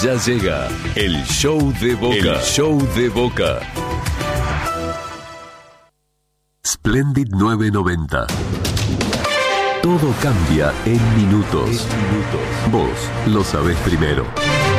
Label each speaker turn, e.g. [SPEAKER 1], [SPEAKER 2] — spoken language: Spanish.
[SPEAKER 1] Ya llega el show de Boca. El show de Boca. Splendid 990. Todo cambia en minutos. Vos lo sabés primero.